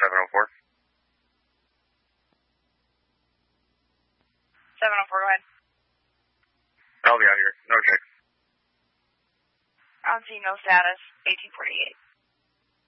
704. 704, go ahead. I'll be out here. No check. On scene, no status, 1848.